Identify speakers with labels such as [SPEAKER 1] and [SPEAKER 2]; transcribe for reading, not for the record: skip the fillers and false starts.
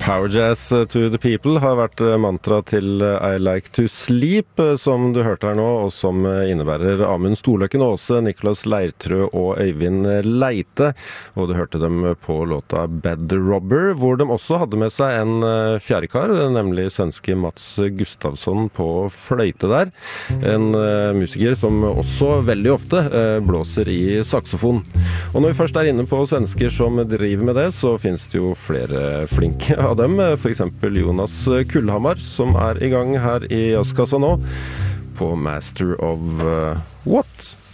[SPEAKER 1] Power Jazz to the People har vært mantra til I Like to Sleep, som du hørte her nå, og som innebærer Amund Storløkken Åse, Nicholas Leirtrø og Øyvind Leite. Og du hørte dem på låta Bed Robber, hvor de også hadde med seg en fjerdekar, nemlig svenske Mats Gustafsson på fløyte der. En musiker som også veldig ofte blåser i saksofon. Og når vi først er inne på svensker som driver med det, så finnes det jo flere flinke av dem, for eksempel Jonas Kullhamar, som er i gang her i Jazzkassa nå, på Master of What?